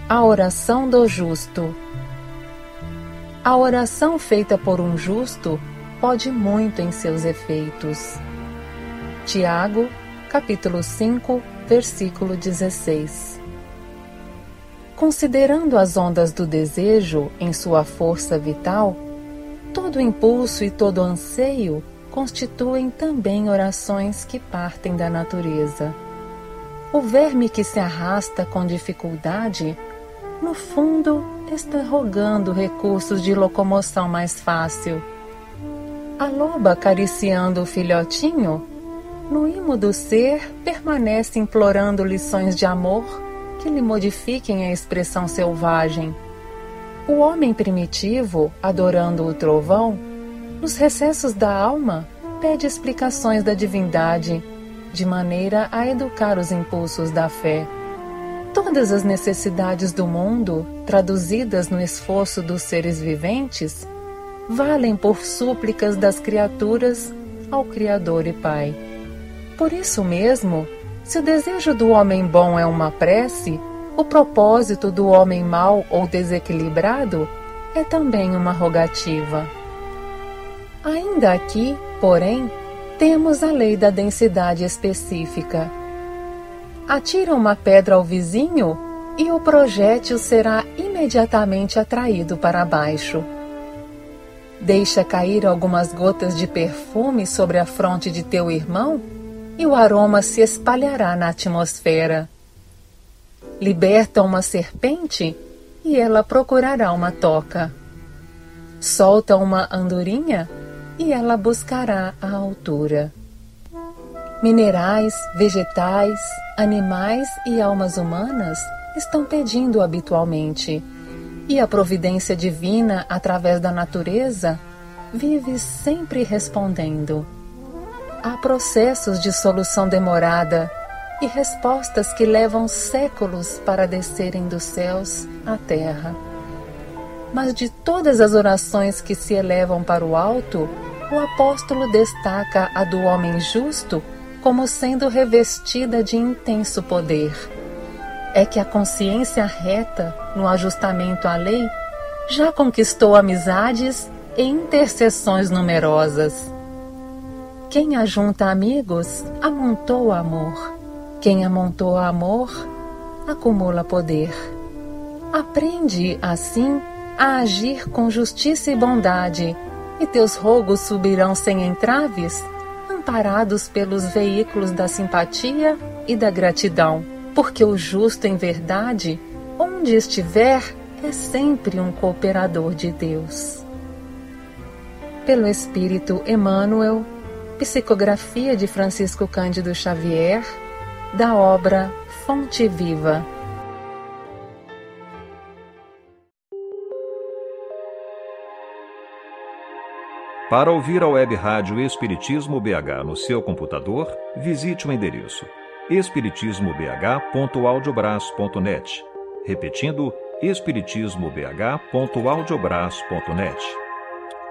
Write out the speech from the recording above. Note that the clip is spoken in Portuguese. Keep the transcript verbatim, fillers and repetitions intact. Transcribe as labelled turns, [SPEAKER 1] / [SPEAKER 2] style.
[SPEAKER 1] A oração do justo. A oração feita por um justo pode muito em seus efeitos. Tiago, capítulo cinco, versículo dezesseis. Considerando as ondas do desejo em sua força vital, todo impulso e todo anseio constituem também orações que partem da natureza. O verme que se arrasta com dificuldade, no fundo, está rogando recursos de locomoção mais fácil. A loba acariciando o filhotinho, no imo do ser, permanece implorando lições de amor que lhe modifiquem a expressão selvagem. O homem primitivo, adorando o trovão, nos recessos da alma, pede explicações da divindade, de maneira a educar os impulsos da fé. Todas as necessidades do mundo, traduzidas no esforço dos seres viventes, valem por súplicas das criaturas ao Criador e Pai. Por isso mesmo, se o desejo do homem bom é uma prece, o propósito do homem mau ou desequilibrado é também uma rogativa. Ainda aqui, porém, temos a lei da densidade específica. Atira uma pedra ao vizinho e o projétil será imediatamente atraído para baixo. Deixa cair algumas gotas de perfume sobre a fronte de teu irmão e o aroma se espalhará na atmosfera. Liberta uma serpente e ela procurará uma toca. Solta uma andorinha e ela buscará a altura. Minerais, vegetais, animais e almas humanas estão pedindo habitualmente, e a providência divina, através da natureza, vive sempre respondendo. Há processos de solução demorada e respostas que levam séculos para descerem dos céus à terra. Mas de todas as orações que se elevam para o alto, o apóstolo destaca a do homem justo como sendo revestida de intenso poder. É que a consciência reta, no ajustamento à lei, já conquistou amizades e intercessões numerosas. Quem ajunta amigos, amontoa amor. Quem amontoa amor, acumula poder. Aprende, assim, a agir com justiça e bondade, e teus rogos subirão sem entraves, amparados pelos veículos da simpatia e da gratidão, porque o justo em verdade, onde estiver, é sempre um cooperador de Deus. Pelo Espírito Emmanuel, psicografia de Francisco Cândido Xavier, da obra Fonte Viva.
[SPEAKER 2] Para ouvir a web rádio Espiritismo B H no seu computador, visite o endereço espiritismo b h ponto audiobras ponto net. Repetindo, espiritismo b h ponto audiobras ponto net.